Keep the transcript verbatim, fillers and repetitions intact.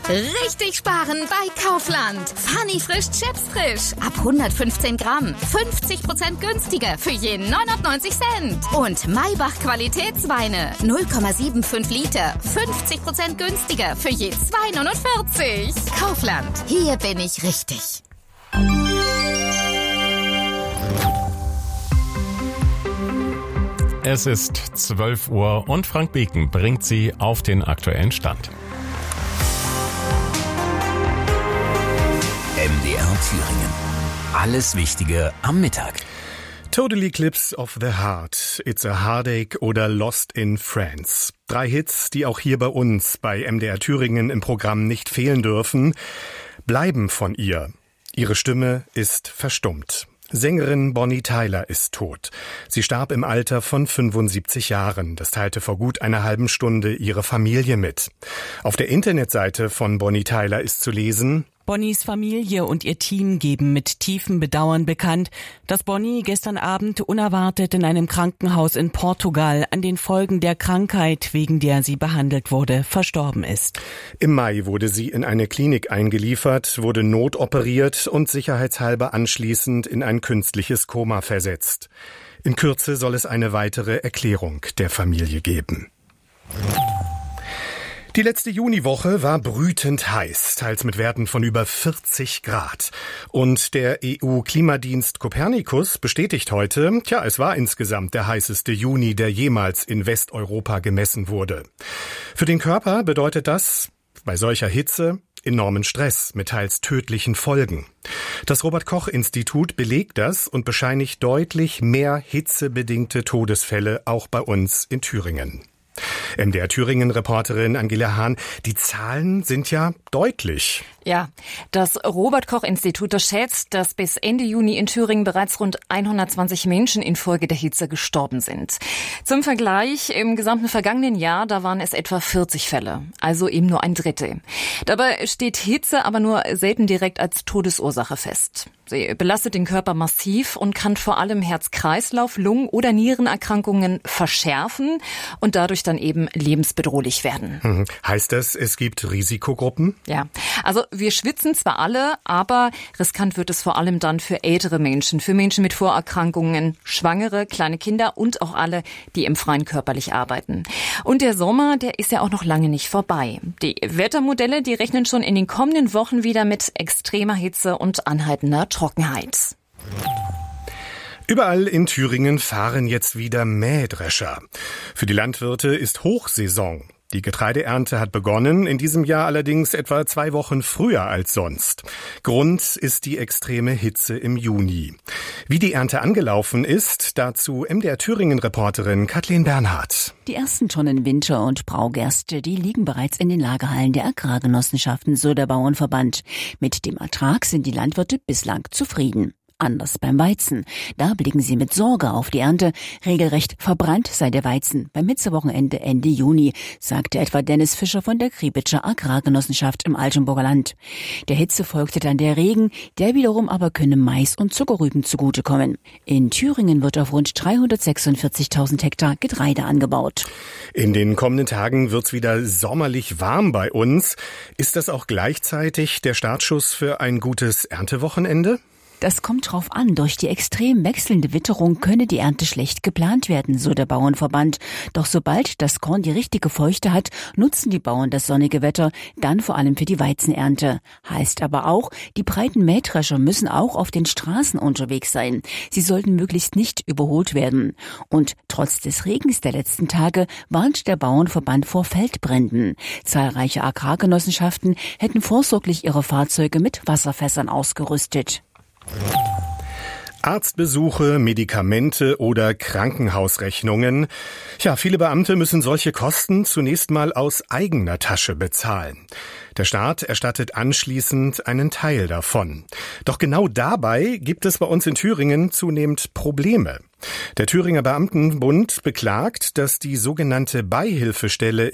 Richtig sparen bei Kaufland. Funny frisch Chips frisch. Ab hundertfünfzehn Gramm. fünfzig Prozent günstiger für je neunundneunzig Cent. Und Maybach Qualitätsweine. null Komma fünfundsiebzig Liter. fünfzig Prozent günstiger für je zwei neunundvierzig. Kaufland. Hier bin ich richtig. Es ist zwölf Uhr und Frank Beken bringt Sie auf den aktuellen Stand. M D R Thüringen. Alles Wichtige am Mittag. Total Eclipse of the Heart, It's a Heartache oder Lost in France. Drei Hits, die auch hier bei uns bei M D R Thüringen im Programm nicht fehlen dürfen, bleiben von ihr. Ihre Stimme ist verstummt. Sängerin Bonnie Tyler ist tot. Sie starb im Alter von fünfundsiebzig Jahren. Das teilte vor gut einer halben Stunde ihre Familie mit. Auf der Internetseite von Bonnie Tyler ist zu lesen: Bonnies Familie und ihr Team geben mit tiefem Bedauern bekannt, dass Bonnie gestern Abend unerwartet in einem Krankenhaus in Portugal an den Folgen der Krankheit, wegen der sie behandelt wurde, verstorben ist. Im Mai wurde sie in eine Klinik eingeliefert, wurde notoperiert und sicherheitshalber anschließend in ein künstliches Koma versetzt. In Kürze soll es eine weitere Erklärung der Familie geben. Die letzte Juniwoche war brütend heiß, teils mit Werten von über vierzig Grad. Und der E U-Klimadienst Copernicus bestätigt heute, tja, es war insgesamt der heißeste Juni, der jemals in Westeuropa gemessen wurde. Für den Körper bedeutet das bei solcher Hitze enormen Stress mit teils tödlichen Folgen. Das Robert-Koch-Institut belegt das und bescheinigt deutlich mehr hitzebedingte Todesfälle auch bei uns in Thüringen. M D R Thüringen-Reporterin Angela Hahn, die Zahlen sind ja deutlich. Ja, das Robert-Koch-Institut schätzt, dass bis Ende Juni in Thüringen bereits rund hundertzwanzig Menschen infolge der Hitze gestorben sind. Zum Vergleich, im gesamten vergangenen Jahr, da waren es etwa vierzig Fälle, also eben nur ein Drittel. Dabei steht Hitze aber nur selten direkt als Todesursache fest. Sie belastet den Körper massiv und kann vor allem Herz-Kreislauf-, Lungen- oder Nierenerkrankungen verschärfen und dadurch dann eben lebensbedrohlich werden. Hm. Heißt das, es gibt Risikogruppen? Ja, also wir schwitzen zwar alle, aber riskant wird es vor allem dann für ältere Menschen, für Menschen mit Vorerkrankungen, Schwangere, kleine Kinder und auch alle, die im Freien körperlich arbeiten. Und der Sommer, der ist ja auch noch lange nicht vorbei. Die Wettermodelle, die rechnen schon in den kommenden Wochen wieder mit extremer Hitze und anhaltender Trockenheit. Überall in Thüringen fahren jetzt wieder Mähdrescher. Für die Landwirte ist Hochsaison. Die Getreideernte hat begonnen, in diesem Jahr allerdings etwa zwei Wochen früher als sonst. Grund ist die extreme Hitze im Juni. Wie die Ernte angelaufen ist, dazu M D R Thüringen-Reporterin Kathleen Bernhardt. Die ersten Tonnen Winter- und Braugerste, die liegen bereits in den Lagerhallen der Agrargenossenschaften, so der Bauernverband. Mit dem Ertrag sind die Landwirte bislang zufrieden. Anders beim Weizen. Da blicken sie mit Sorge auf die Ernte. Regelrecht verbrannt sei der Weizen beim Hitzewochenende Ende Juni, sagte etwa Dennis Fischer von der Kriebitscher Agrargenossenschaft im Altenburger Land. Der Hitze folgte dann der Regen, der wiederum aber könne Mais und Zuckerrüben zugutekommen. In Thüringen wird auf rund dreihundertsechsundvierzigtausend Hektar Getreide angebaut. In den kommenden Tagen wird's wieder sommerlich warm bei uns. Ist das auch gleichzeitig der Startschuss für ein gutes Erntewochenende? Das kommt drauf an. Durch die extrem wechselnde Witterung könne die Ernte schlecht geplant werden, so der Bauernverband. Doch sobald das Korn die richtige Feuchte hat, nutzen die Bauern das sonnige Wetter, dann vor allem für die Weizenernte. Heißt aber auch, die breiten Mähdrescher müssen auch auf den Straßen unterwegs sein. Sie sollten möglichst nicht überholt werden. Und trotz des Regens der letzten Tage warnt der Bauernverband vor Feldbränden. Zahlreiche Agrargenossenschaften hätten vorsorglich ihre Fahrzeuge mit Wasserfässern ausgerüstet. Arztbesuche, Medikamente oder Krankenhausrechnungen. Ja, viele Beamte müssen solche Kosten zunächst mal aus eigener Tasche bezahlen. Der Staat erstattet anschließend einen Teil davon. Doch genau dabei gibt es bei uns in Thüringen zunehmend Probleme. Der Thüringer Beamtenbund beklagt, dass die sogenannte Beihilfestelle